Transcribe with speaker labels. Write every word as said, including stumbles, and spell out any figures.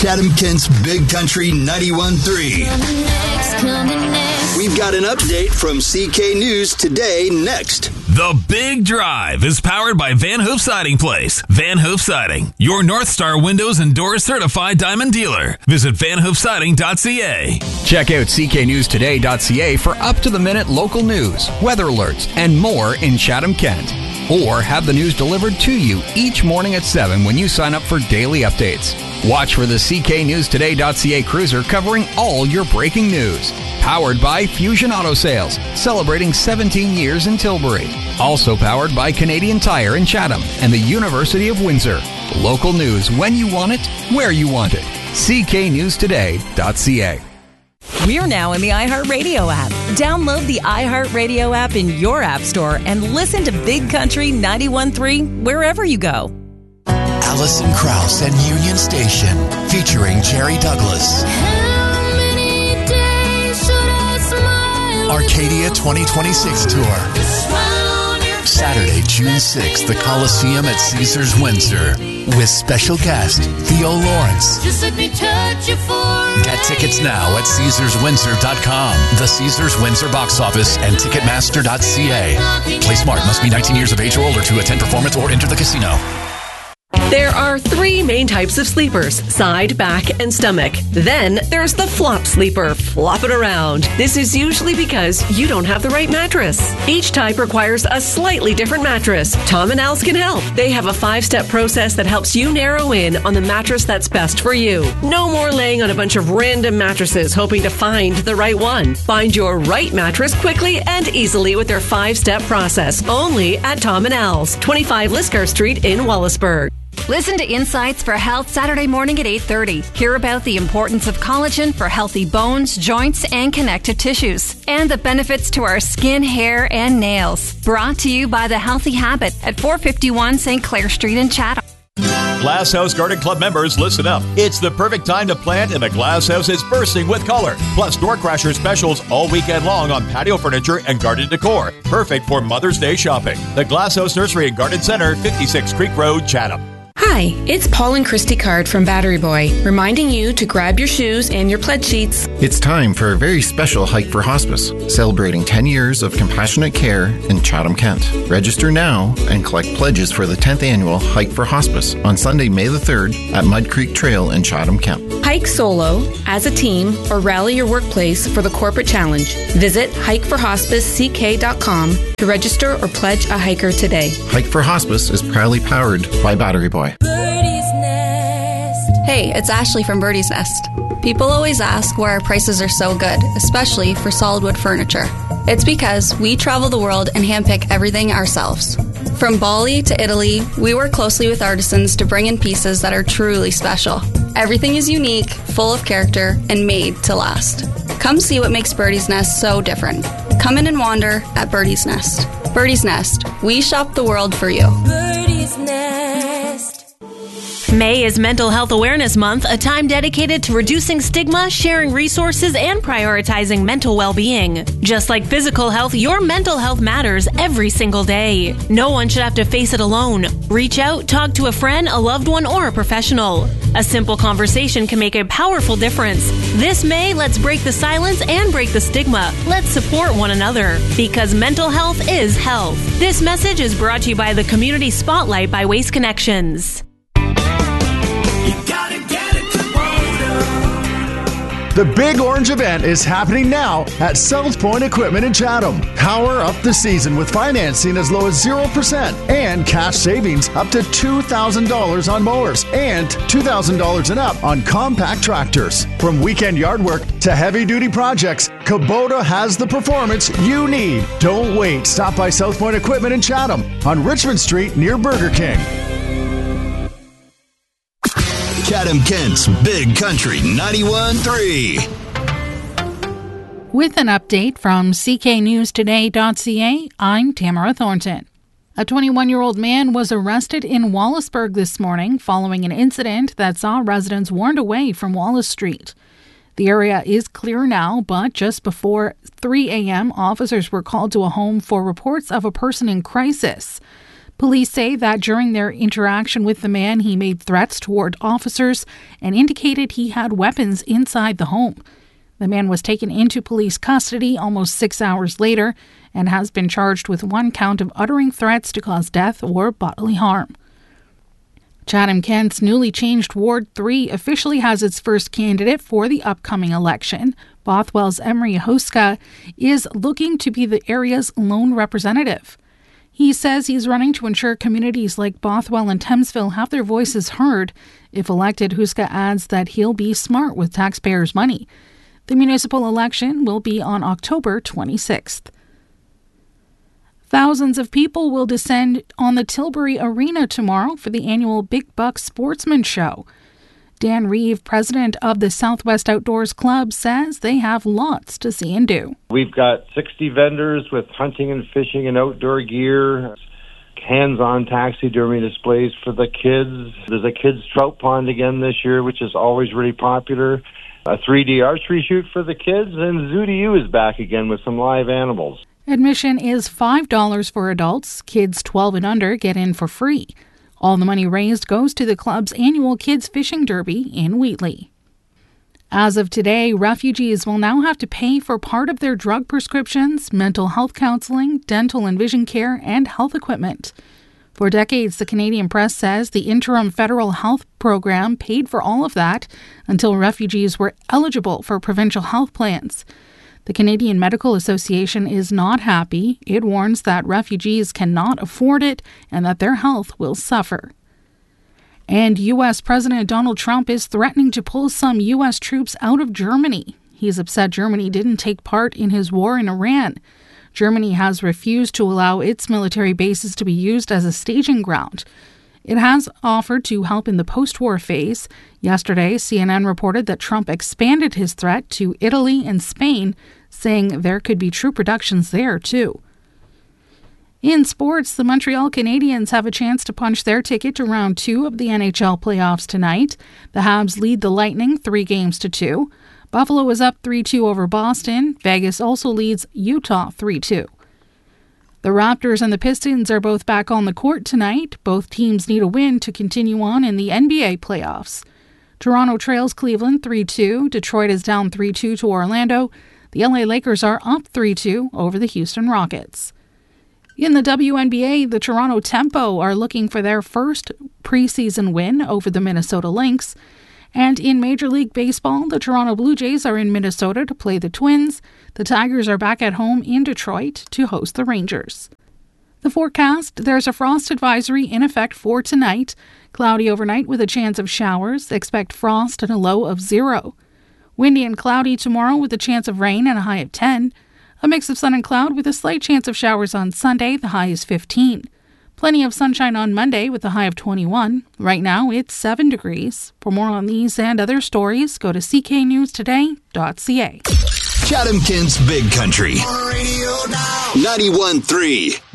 Speaker 1: Chatham-Kent's Big Country ninety-one point three. We've got an update from C K News Today next.
Speaker 2: The Big Drive is powered by Van Hoof Siding Place. Van Hoof Siding, your North Star Windows and Doors certified diamond dealer. Visit van hoof siding dot c a.
Speaker 3: Check out c k news today dot c a for up-to-the-minute local news, weather alerts, and more in Chatham-Kent. Or have the news delivered to you each morning at seven when you sign up for daily updates. Watch for the c k news today dot c a cruiser covering all your breaking news. Powered by Fusion Auto Sales, celebrating seventeen years in Tilbury. Also powered by Canadian Tire in Chatham and the University of Windsor. Local news when you want it, where you want it. c k news today dot c a.
Speaker 4: We're now in the iHeartRadio app. Download the iHeartRadio app in your app store and listen to Big Country ninety-one point three wherever you go.
Speaker 5: Alison Krauss and Union Station, featuring Jerry Douglas.
Speaker 6: How many days should I smile?
Speaker 5: Arcadia twenty twenty-six Tour. Saturday, June sixth, the Coliseum at Caesars Windsor. With special guest, Theo Lawrence.
Speaker 6: Just let me touch you for
Speaker 5: Get tickets now at caesars windsor dot com, the Caesars Windsor box office, and ticketmaster dot c a. Play smart. Must be nineteen years of age or older to attend performance or enter the casino.
Speaker 7: There are three main types of sleepers: side, back, and stomach. Then there's the flop sleeper, flop it around. This is usually because you don't have the right mattress. Each type requires a slightly different mattress. Tom and Al's can help. They have a five-step process that helps you narrow in on the mattress that's best for you. No more laying on a bunch of random mattresses hoping to find the right one. Find your right mattress quickly and easily with their five-step process. Only at Tom and Al's, twenty-five Liscar Street in Wallaceburg.
Speaker 8: Listen to Insights for Health Saturday morning at eight thirty. Hear about the importance of collagen for healthy bones, joints, and connective tissues, and the benefits to our skin, hair, and nails. Brought to you by The Healthy Habit at four fifty-one Saint Clair Street in Chatham.
Speaker 9: Glass House Garden Club members, listen up. It's the perfect time to plant, and the Glass House is bursting with color. Plus, door crasher specials all weekend long on patio furniture and garden decor. Perfect for Mother's Day shopping. The Glass House Nursery and Garden Center, fifty-six Creek Road, Chatham.
Speaker 10: Hi, it's Paul and Christy Card from Battery Boy, reminding you to grab your shoes and your pledge sheets.
Speaker 11: It's time for a very special Hike for Hospice, celebrating ten years of compassionate care in Chatham-Kent. Register now and collect pledges for the tenth annual Hike for Hospice on Sunday, May the third at Mud Creek Trail in Chatham-Kent.
Speaker 10: Hike solo, as a team, or rally your workplace for the corporate challenge. Visit hike for hospice c k dot com to register or pledge a hiker today.
Speaker 11: Hike for Hospice is proudly powered by Battery Boy.
Speaker 12: Hey, it's Ashley from Birdie's Nest. People always ask why our prices are so good, especially for solid wood furniture. It's because we travel the world and handpick everything ourselves. From Bali to Italy, we work closely with artisans to bring in pieces that are truly special. Everything is unique, full of character, and made to last. Come see what makes Birdie's Nest so different. Come in and wander at Birdie's Nest. Birdie's Nest, we shop the world for you.
Speaker 6: Birdie's Nest.
Speaker 13: May is Mental Health Awareness Month, a time dedicated to reducing stigma, sharing resources, and prioritizing mental well-being. Just like physical health, your mental health matters every single day. No one should have to face it alone. Reach out, talk to a friend, a loved one, or a professional. A simple conversation can make a powerful difference. This May, let's break the silence and break the stigma. Let's support one another, because mental health is health. This message is brought to you by the Community Spotlight by Waste Connections.
Speaker 14: The Big Orange event is happening now at South Point Equipment in Chatham. Power up the season with financing as low as zero percent and cash savings up to two thousand dollars on mowers and two thousand dollars and up on compact tractors. From weekend yard work to heavy-duty projects, Kubota has the performance you need. Don't wait. Stop by South Point Equipment in Chatham on Richmond Street near Burger King.
Speaker 1: Chatham-Kent's Big Country ninety-one point three.
Speaker 15: With an update from c k news today dot c a, I'm Tamara Thornton. A twenty-one-year-old man was arrested in Wallaceburg this morning following an incident that saw residents warned away from Wallace Street. The area is clear now, but just before three a.m., officers were called to a home for reports of a person in crisis. Police say that during their interaction with the man, he made threats toward officers and indicated he had weapons inside the home. The man was taken into police custody almost six hours later and has been charged with one count of uttering threats to cause death or bodily harm. Chatham-Kent's newly changed Ward three officially has its first candidate for the upcoming election. Bothwell's Emery Huska is looking to be the area's lone representative. He says he's running to ensure communities like Bothwell and Thamesville have their voices heard. If elected, Huska adds that he'll be smart with taxpayers' money. The municipal election will be on October twenty-sixth. Thousands of people will descend on the Tilbury Arena tomorrow for the annual Big Buck Sportsman Show. Dan Reeve, president of the Southwest Outdoors Club, says they have lots to see and do.
Speaker 16: We've got sixty vendors with hunting and fishing and outdoor gear, hands-on taxidermy displays for the kids. There's a kids' trout pond again this year, which is always really popular. A three D archery shoot for the kids, and Zoo to You is back again with some live animals.
Speaker 15: Admission is five dollars for adults. Kids twelve and under get in for free. All the money raised goes to the club's annual Kids Fishing Derby in Wheatley. As of today, refugees will now have to pay for part of their drug prescriptions, mental health counseling, dental and vision care, and health equipment. For decades, the Canadian Press says the interim federal health program paid for all of that until refugees were eligible for provincial health plans. The Canadian Medical Association is not happy. It warns that refugees cannot afford it and that their health will suffer. And U S President Donald Trump is threatening to pull some U S troops out of Germany. He's upset Germany didn't take part in his war in Iran. Germany has refused to allow its military bases to be used as a staging ground. It has offered to help in the post-war phase. Yesterday, C N N reported that Trump expanded his threat to Italy and Spain, saying there could be troop reductions there, too. In sports, the Montreal Canadiens have a chance to punch their ticket to round two of the N H L playoffs tonight. The Habs lead the Lightning three games to two. Buffalo is up three two over Boston. Vegas also leads Utah three two. The Raptors and the Pistons are both back on the court tonight. Both teams need a win to continue on in the N B A playoffs. Toronto trails Cleveland three two. Detroit is down three two to Orlando. The L A Lakers are up three two over the Houston Rockets. In the W N B A, the Toronto Tempo are looking for their first preseason win over the Minnesota Lynx. And in Major League Baseball, the Toronto Blue Jays are in Minnesota to play the Twins. The Tigers are back at home in Detroit to host the Rangers. The forecast, there's a frost advisory in effect for tonight. Cloudy overnight with a chance of showers. Expect frost and a low of zero. Windy and cloudy tomorrow with a chance of rain and a high of ten. A mix of sun and cloud with a slight chance of showers on Sunday. The high is fifteen. Plenty of sunshine on Monday with a high of twenty-one. Right now, it's seven degrees. For more on these and other stories, go to c k news today dot c a.
Speaker 1: Chatham-Kent's Big Country. ninety-one point three